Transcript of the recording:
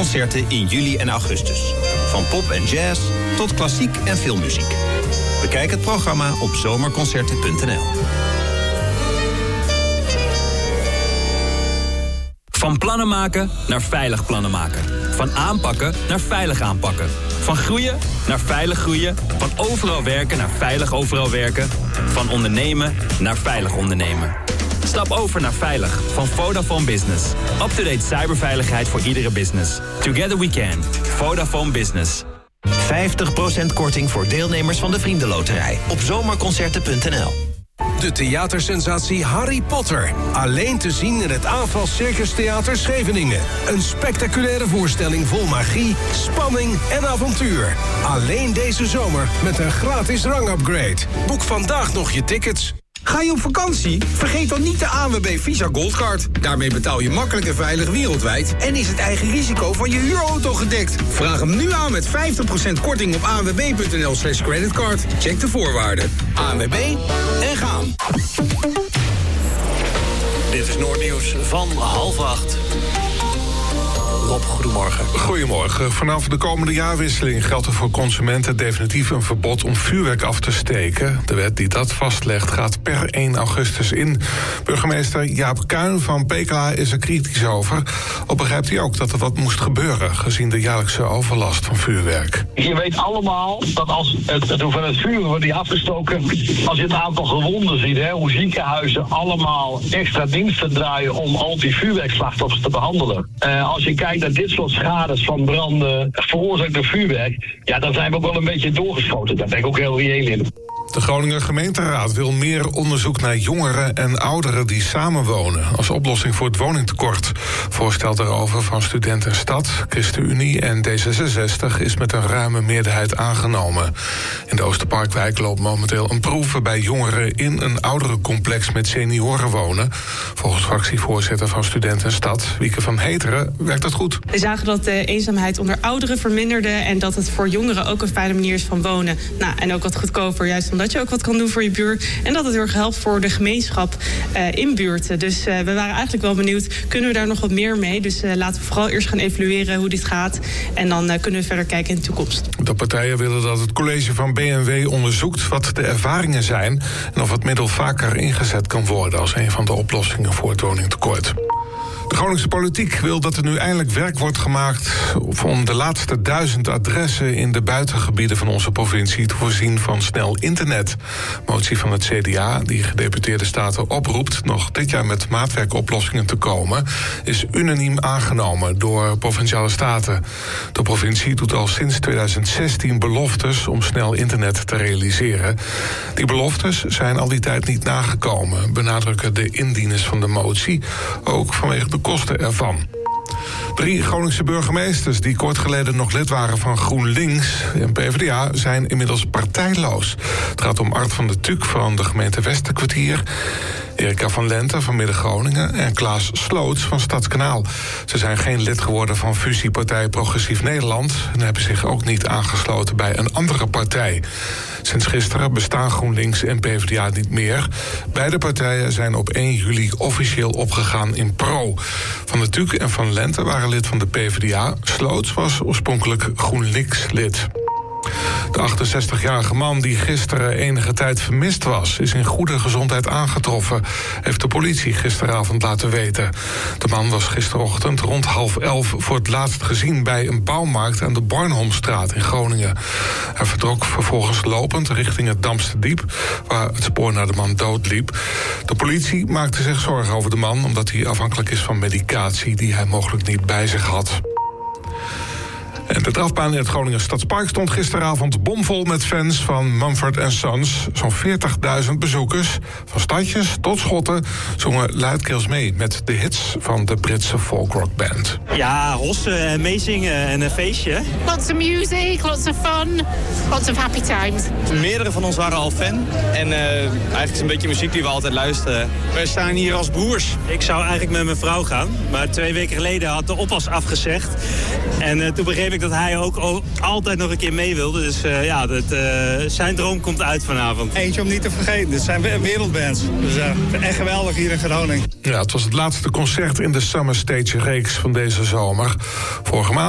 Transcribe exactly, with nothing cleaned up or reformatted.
concerten in juli en augustus. Van pop en jazz tot klassiek en filmmuziek. Bekijk het programma op zomerconcerten punt n l. Van plannen maken naar veilig plannen maken. Van aanpakken naar veilig aanpakken. Van groeien naar veilig groeien. Van overal werken naar veilig overal werken. Van ondernemen naar veilig ondernemen. Stap over naar Veilig van Vodafone Business. Up-to-date cyberveiligheid voor iedere business. Together we can. Vodafone Business. vijftig procent korting voor deelnemers van de Vriendenloterij op zomerconcerten punt n l. De theatersensatie Harry Potter. Alleen te zien in het Aanval Circus Theater Scheveningen. Een spectaculaire voorstelling vol magie, spanning en avontuur. Alleen deze zomer met een gratis rangupgrade. Boek vandaag nog je tickets. Ga je op vakantie? Vergeet dan niet de A N W B Visa Goldcard. Daarmee betaal je makkelijk en veilig wereldwijd... en is het eigen risico van je huurauto gedekt. Vraag hem nu aan met vijftig procent korting op a n w b punt n l slash creditcard. Check de voorwaarden. A N W B en gaan. Dit is Noordnieuws van half acht. Rob, goedemorgen. Goedemorgen. Vanaf de komende jaarwisseling geldt er voor consumenten definitief een verbod om vuurwerk af te steken. De wet die dat vastlegt gaat per één augustus in. Burgemeester Jaap Kuin van Pekela is er kritisch over. Al begrijpt hij ook dat er wat moest gebeuren, gezien de jaarlijkse overlast van vuurwerk. Je weet allemaal dat als het, het hoeveelheid vuurwerk wordt die afgestoken, als je het aantal gewonden ziet, hè, hoe ziekenhuizen allemaal extra diensten draaien om al die vuurwerkslachtoffers te behandelen. Uh, als je kijkt naar dit soort schades van branden veroorzaakt door vuurwerk, ja, dan zijn we ook wel een beetje doorgeschoten. Daar ben ik ook heel reëel in. De Groninger gemeenteraad wil meer onderzoek naar jongeren en ouderen die samenwonen als oplossing voor het woningtekort. Voorstel daarover van Student en Stad, ChristenUnie en D zesenzestig is met een ruime meerderheid aangenomen. In de Oosterparkwijk loopt momenteel een proef waarbij jongeren in een ouderencomplex met senioren wonen. Volgens fractievoorzitter van Student en Stad, Wieke van Heteren, werkt dat goed. We zagen dat de eenzaamheid onder ouderen verminderde en dat het voor jongeren ook een fijne manier is van wonen. Nou, en ook wat goedkoper, juist omdat je ook wat kan doen voor je buurt. En dat het heel erg helpt voor de gemeenschap uh, in buurten. Dus uh, we waren eigenlijk wel benieuwd, kunnen we daar nog wat meer mee? Dus uh, laten we vooral eerst gaan evalueren hoe dit gaat. En dan uh, kunnen we verder kijken in de toekomst. De partijen willen dat het college van B N W onderzoekt wat de ervaringen zijn en of het middel vaker ingezet kan worden als een van de oplossingen voor het woningtekort. De Groningse politiek wil dat er nu eindelijk werk wordt gemaakt om de laatste duizend adressen in de buitengebieden van onze provincie te voorzien van snel internet. Motie van het C D A, die gedeputeerde staten oproept nog dit jaar met maatwerkoplossingen te komen, is unaniem aangenomen door provinciale staten. De provincie doet al sinds tweeduizend zestien beloftes om snel internet te realiseren. Die beloftes zijn al die tijd niet nagekomen, benadrukken de indieners van de motie, ook vanwege de kosten ervan. Drie Groningse burgemeesters die kort geleden nog lid waren van GroenLinks en PvdA zijn inmiddels partijloos. Het gaat om Art van der Tuuk van de gemeente Westerkwartier, Erika van Lente van Midden-Groningen en Klaas Sloots van Stadskanaal. Ze zijn geen lid geworden van fusiepartij Progressief Nederland en hebben zich ook niet aangesloten bij een andere partij. Sinds gisteren bestaan GroenLinks en PvdA niet meer. Beide partijen zijn op één juli officieel opgegaan in Pro. Van der Tuuk en Van Lente waren lid van de PvdA. Sloots was oorspronkelijk GroenLinks-lid. De achtenzestigjarige man die gisteren enige tijd vermist was, is in goede gezondheid aangetroffen, heeft de politie gisteravond laten weten. De man was gisterochtend rond half elf voor het laatst gezien bij een bouwmarkt aan de Bornholmstraat in Groningen. Hij vertrok vervolgens lopend richting het Damsterdiep, waar het spoor naar de man doodliep. De politie maakte zich zorgen over de man, omdat hij afhankelijk is van medicatie die hij mogelijk niet bij zich had. En de drafbaan in het Groninger Stadspark stond gisteravond bomvol met fans van Mumford and Sons. Zo'n veertigduizend bezoekers, van stadjes tot Schotten, zongen luidkeels mee met de hits van de Britse folkrockband. Ja, hossen en meezingen en een feestje. Lots of music, lots of fun, lots of happy times. Meerdere van ons waren al fan. En uh, eigenlijk is een beetje muziek die we altijd luisteren. We staan hier als broers. Ik zou eigenlijk met mijn vrouw gaan, maar twee weken geleden had de oppas afgezegd. En uh, toen begreep ik dat hij ook, ook altijd nog een keer mee wilde. Dus uh, ja, dat, uh, zijn droom komt uit vanavond. Eentje om niet te vergeten. Dit zijn wereldbands. Dus uh, echt geweldig hier in Groningen. Ja, het was het laatste concert in de Summer Stage reeks van deze zomer. Vorige maand